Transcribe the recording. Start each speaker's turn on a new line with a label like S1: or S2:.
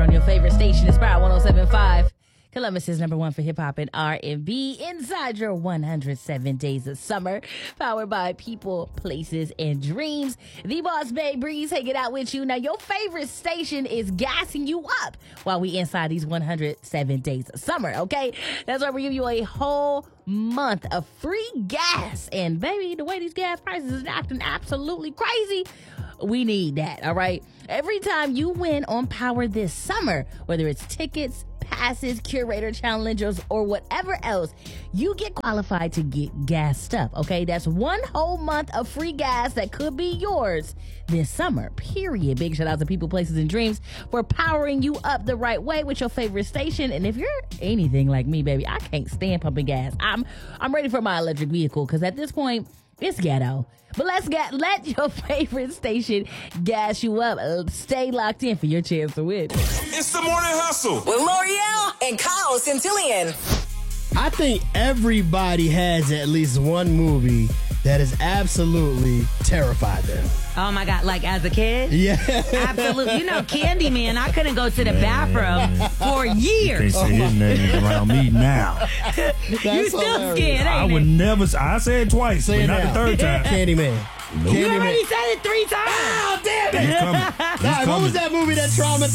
S1: on your favorite station, Inspire 107.5. Columbus's number one for hip-hop and R&B. Inside your 107 days of summer. Powered by People, Places, and Dreams. The Boss Babe Breeze hanging out with you. Now, your favorite station is gassing you up while we inside these 107 days of summer, okay? That's why we give you a whole month of free gas. And, baby, the way these gas prices is acting absolutely crazy, we need that, all right? Every time you win on Power this summer, whether it's tickets, passes, curator challenges, or whatever else, you get qualified to get gassed up, okay? That's one whole month of free gas that could be yours this summer, period. Big shout out to People, Places, and Dreams for powering you up the right way with your favorite station. And if you're anything like me, baby, I can't stand pumping gas. I'm ready for my electric vehicle because at this point, it's ghetto. But let your favorite station gas you up. Stay locked in for your chance to win.
S2: It's the Morning Hustle
S3: with L'Oreal and Kyle Centillion.
S4: I think everybody has at least one movie that has absolutely terrified them.
S5: Oh my God, like as a kid?
S4: Yeah.
S5: Absolutely. You know, Candyman, I couldn't go to the bathroom for years.
S6: Can't say his name around me now.
S5: You still
S4: hilarious.
S5: scared,
S6: I
S5: ain't
S6: would
S5: it?
S6: never, I said it twice,
S4: Say
S6: but
S4: it
S6: not
S4: now.
S6: the third time.
S4: Candyman.
S5: You already said it 3 times.
S4: Oh, damn it.
S6: He's coming. He's
S4: God, what was
S6: coming.
S4: that movie that traumatized